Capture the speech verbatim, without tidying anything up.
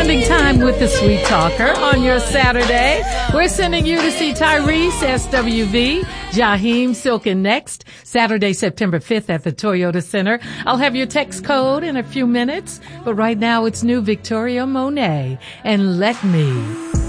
spending time with the Sweet Talker on your Saturday. We're sending you to see Tyrese, S W V, Jaheim, Silken Next, Saturday, September fifth at the Toyota Center. I'll have your text code in a few minutes, but right now it's new Victoria Monet and Let Me.